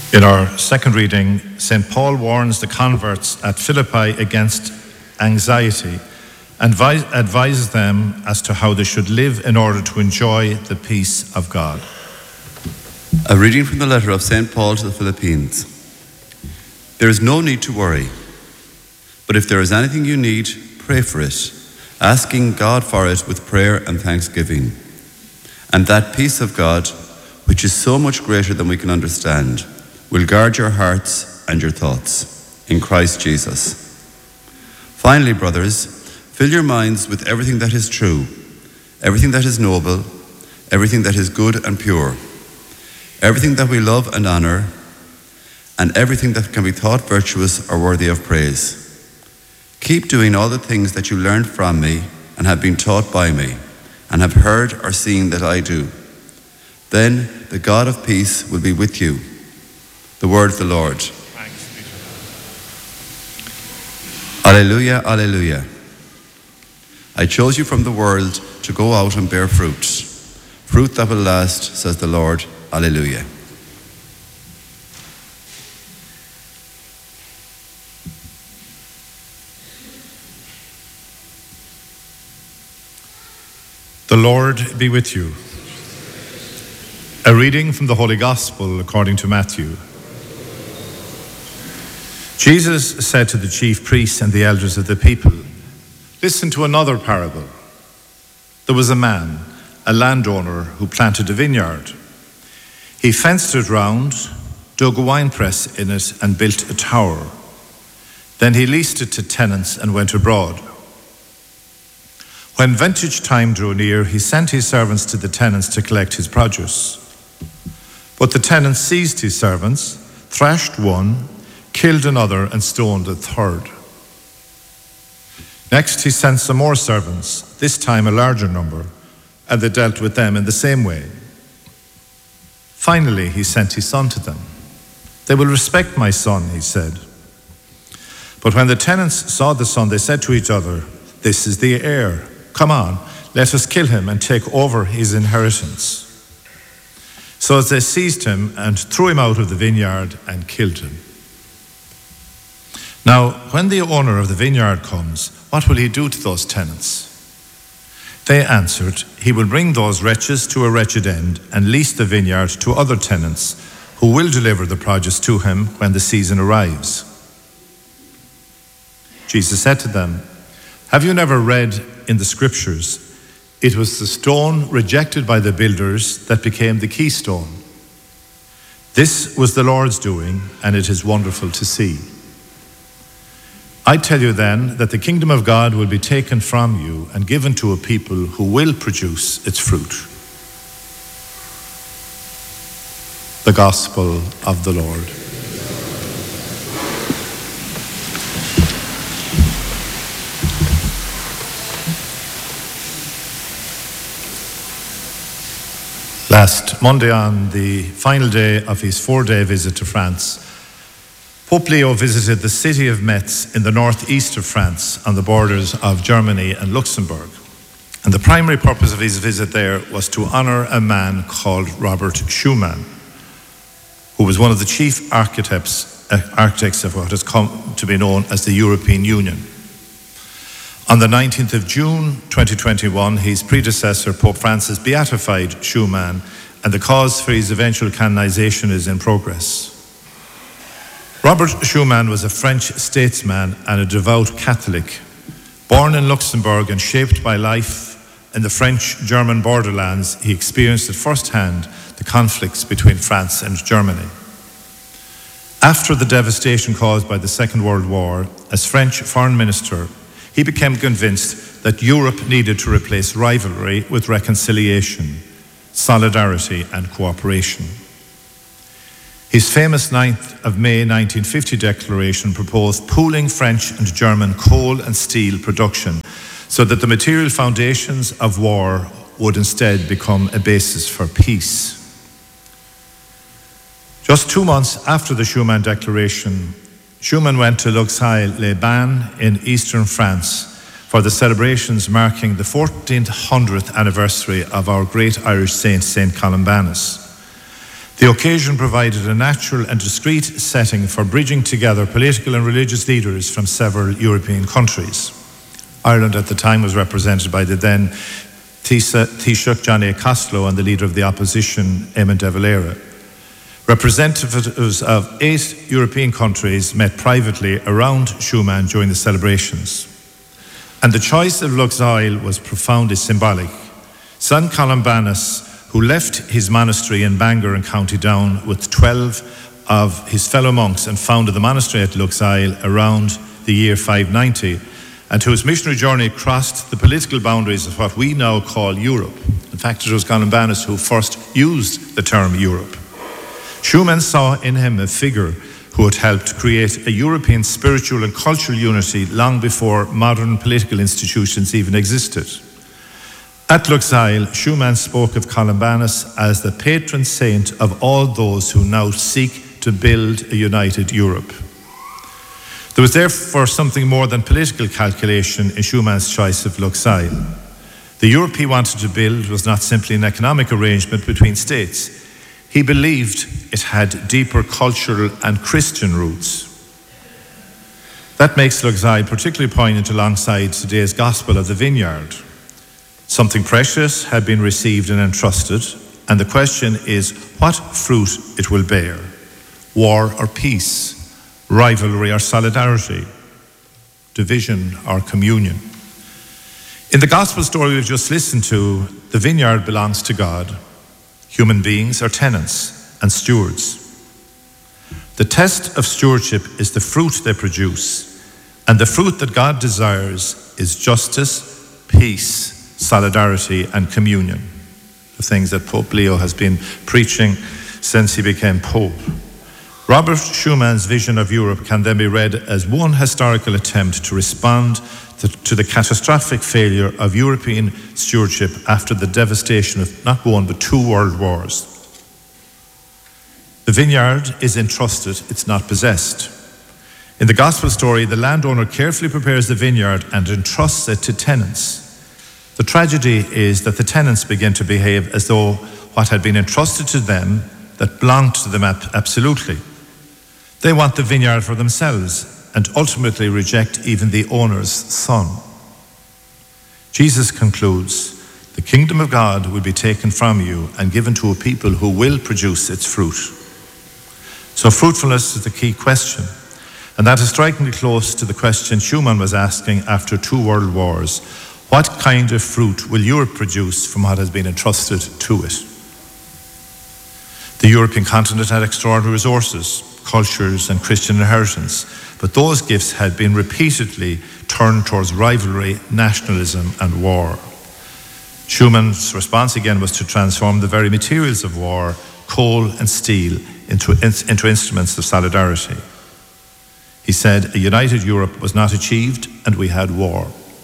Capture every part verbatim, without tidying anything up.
In our second reading, Saint Paul warns the converts at Philippi against anxiety and advises them as to how they should live in order to enjoy the peace of God. A reading from the letter of Saint Paul to the Philippians. There is no need to worry, but if there is anything you need, pray for it, asking God for it with prayer and thanksgiving. And that peace of God, which is so much greater than we can understand, will guard your hearts and your thoughts in Christ Jesus. Finally, brothers, fill your minds with everything that is true, everything that is noble, everything that is good and pure, everything that we love and honor, and everything that can be thought virtuous or worthy of praise. Keep doing all the things that you learned from me and have been taught by me, and have heard or seen that I do. Then the God of peace will be with you. The word of the Lord. Alleluia, alleluia. I chose you from the world to go out and bear fruit. Fruit that will last, says the Lord. Alleluia. The Lord be with you. A reading from the Holy Gospel according to Matthew. Jesus said to the chief priests and the elders of the people, "Listen to another parable. There was a man, a landowner, who planted a vineyard. He fenced it round, dug a winepress in it, and built a tower. Then he leased it to tenants and went abroad. When vintage time drew near, he sent his servants to the tenants to collect his produce. But the tenants seized his servants, thrashed one, killed another, and stoned a third. Next, he sent some more servants, this time a larger number, and they dealt with them in the same way. Finally, he sent his son to them. They will respect my son, he said. But when the tenants saw the son, they said to each other, 'This is the heir. Come on, let us kill him and take over his inheritance.' So as they seized him and threw him out of the vineyard and killed him. Now, when the owner of the vineyard comes, what will he do to those tenants?" They answered, "He will bring those wretches to a wretched end and lease the vineyard to other tenants who will deliver the produce to him when the season arrives." Jesus said to them, "Have you never read in the scriptures, 'It was the stone rejected by the builders that became the keystone'? This was the Lord's doing, and it is wonderful to see. I tell you then that the kingdom of God will be taken from you and given to a people who will produce its fruit." The Gospel of the Lord. Last Monday, on the final day of his four-day visit to France, Pope Leo visited the city of Metz in the northeast of France on the borders of Germany and Luxembourg. And the primary purpose of his visit there was to honor a man called Robert Schuman, who was one of the chief architects, uh, architects of what has come to be known as the European Union. On the nineteenth of June twenty twenty-one, his predecessor, Pope Francis, beatified Schuman, and the cause for his eventual canonization is in progress. Robert Schuman was a French statesman and a devout Catholic, born in Luxembourg and shaped by life in the French-German borderlands. He experienced at first hand the conflicts between France and Germany. After the devastation caused by the Second World War, as French foreign minister, he became convinced that Europe needed to replace rivalry with reconciliation, solidarity, and cooperation. His famous ninth of May nineteen fifty declaration proposed pooling French and German coal and steel production so that the material foundations of war would instead become a basis for peace. Just two months after the Schuman Declaration, Schuman went to Luxeuil-les-Bains in eastern France for the celebrations marking the fourteen hundredth anniversary of our great Irish saint, Saint Columbanus. The occasion provided a natural and discreet setting for bridging together political and religious leaders from several European countries. Ireland at the time was represented by the then Taoiseach John A. Costello and the leader of the opposition, Eamon de Valera. Representatives of eight European countries met privately around Schumann during the celebrations. And the choice of Luxeuil was profoundly symbolic. San Columbanus, who left his monastery in Bangor in County Down with twelve of his fellow monks and founded the monastery at Luxeuil around the year five ninety, and whose missionary journey crossed the political boundaries of what we now call Europe. In fact, it was Columbanus who first used the term Europe. Schumann saw in him a figure who had helped create a European spiritual and cultural unity long before modern political institutions even existed. At Luxeuil, Schumann spoke of Columbanus as the patron saint of all those who now seek to build a united Europe. There was therefore something more than political calculation in Schumann's choice of Luxeuil. The Europe he wanted to build was not simply an economic arrangement between states. He believed it had deeper cultural and Christian roots. That makes Luxeuil particularly poignant alongside today's gospel of the vineyard. Something precious had been received and entrusted, and the question is what fruit it will bear. War or peace, rivalry or solidarity, division or communion. In the gospel story we've just listened to, the vineyard belongs to God. Human beings are tenants and stewards. The test of stewardship is the fruit they produce, and the fruit that God desires is justice, peace, solidarity, and communion, the things that Pope Leo has been preaching since he became Pope. Robert Schumann's vision of Europe can then be read as one historical attempt to respond to, to the catastrophic failure of European stewardship after the devastation of not one but two world wars. The vineyard is entrusted, it's not possessed. In the gospel story, the landowner carefully prepares the vineyard and entrusts it to tenants. The tragedy is that the tenants begin to behave as though what had been entrusted to them that belonged to them absolutely. They want the vineyard for themselves and ultimately reject even the owner's son. Jesus concludes, the kingdom of God will be taken from you and given to a people who will produce its fruit. So fruitfulness is the key question, and that is strikingly close to the question Schumann was asking after two world wars. What kind of fruit will Europe produce from what has been entrusted to it? The European continent had extraordinary resources, cultures and Christian inheritance, but those gifts had been repeatedly turned towards rivalry, nationalism and war. Schumann's response again was to transform the very materials of war, coal and steel, into, into instruments of solidarity. He said, a united Europe was not achieved and we had war.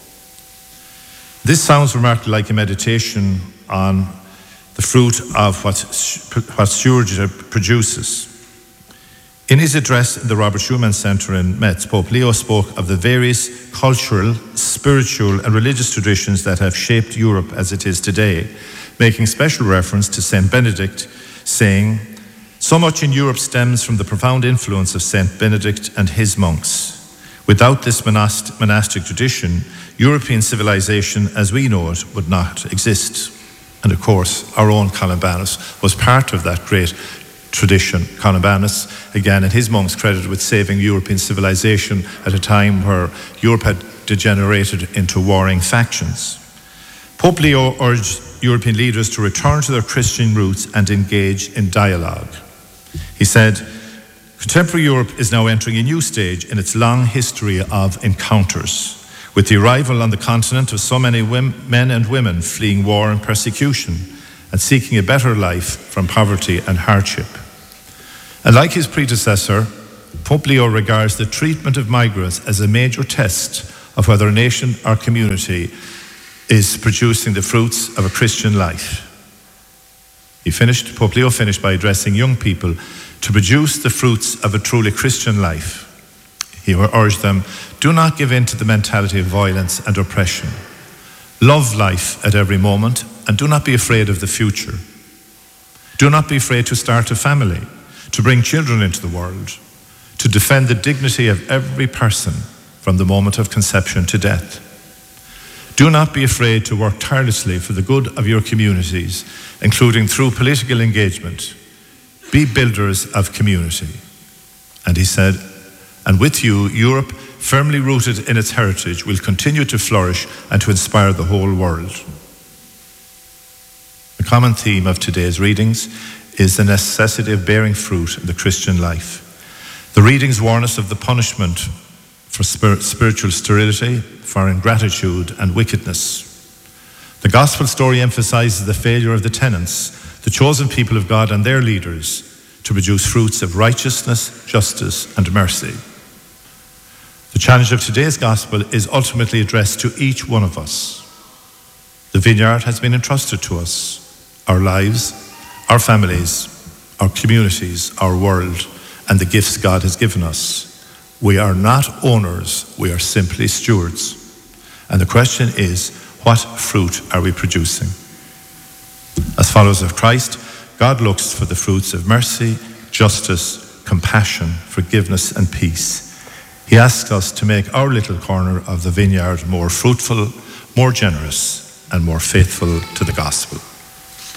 This sounds remarkably like a meditation on the fruit of what, what stewardship produces. In his address in the Robert Schumann Center in Metz, Pope Leo spoke of the various cultural, spiritual and religious traditions that have shaped Europe as it is today, making special reference to Saint Benedict, saying, so much in Europe stems from the profound influence of Saint Benedict and his monks. Without this monast- monastic tradition, European civilization as we know it would not exist. And of course, our own Columbanus was part of that great tradition. Columbanus, again, and his monks credited with saving European civilization at a time where Europe had degenerated into warring factions. Pope Leo urged European leaders to return to their Christian roots and engage in dialogue. He said, contemporary Europe is now entering a new stage in its long history of encounters, with the arrival on the continent of so many women, men and women fleeing war and persecution and seeking a better life from poverty and hardship. And like his predecessor, Pope Leo regards the treatment of migrants as a major test of whether a nation or community is producing the fruits of a Christian life. He finished, Pope Leo finished by addressing young people to produce the fruits of a truly Christian life. He urged them, do not give in to the mentality of violence and oppression. Love life at every moment and do not be afraid of the future. Do not be afraid to start a family, to bring children into the world, to defend the dignity of every person from the moment of conception to death. Do not be afraid to work tirelessly for the good of your communities, including through political engagement. Be builders of community. And he said, and with you, Europe, firmly rooted in its heritage, will continue to flourish and to inspire the whole world. The common theme of today's readings is the necessity of bearing fruit in the Christian life. The readings warn us of the punishment for spir- spiritual sterility, for ingratitude and wickedness. The gospel story emphasizes the failure of the tenants, the chosen people of God and their leaders, to produce fruits of righteousness, justice, and mercy. The challenge of today's gospel is ultimately addressed to each one of us. The vineyard has been entrusted to us, our lives, our families, our communities, our world, and the gifts God has given us. We are not owners, we are simply stewards. And the question is, what fruit are we producing? As followers of Christ, God looks for the fruits of mercy, justice, compassion, forgiveness, and peace. He asks us to make our little corner of the vineyard more fruitful, more generous, and more faithful to the gospel.